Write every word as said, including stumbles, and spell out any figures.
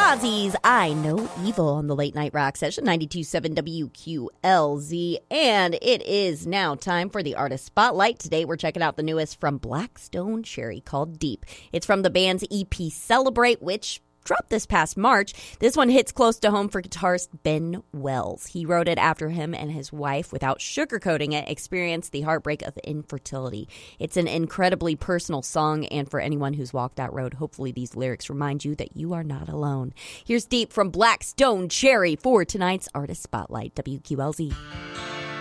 Ozzy's I Know Evil on the Late Night Rock Session, ninety-two point seven W Q L Z. And it is now time for the Artist Spotlight. Today we're checking out the newest from Black Stone Cherry called Deep. It's from the band's E P Celebrate, which dropped this past March. This one hits close to home for guitarist Ben Wells. He wrote it after him and his wife, without sugarcoating it, experienced the heartbreak of infertility. It's an incredibly personal song, and for anyone who's walked that road, hopefully these lyrics remind you that you are not alone. Here's Deep from Black Stone Cherry for tonight's Artist Spotlight, W Q L Z.